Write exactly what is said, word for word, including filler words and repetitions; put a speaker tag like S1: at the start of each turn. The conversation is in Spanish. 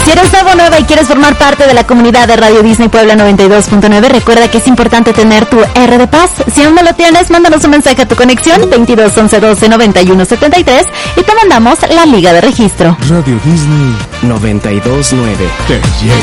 S1: Si eres nuevo o nueva y quieres formar parte de la comunidad de Radio Disney Puebla noventa y dos punto nueve, recuerda que es importante tener tu R de Paz. Si aún no lo tienes, mándanos un mensaje a tu conexión veintidós once doce noventa y uno setenta y tres y te mandamos la liga de registro.
S2: Radio Disney
S3: noventa y dos punto nueve.
S2: te llega.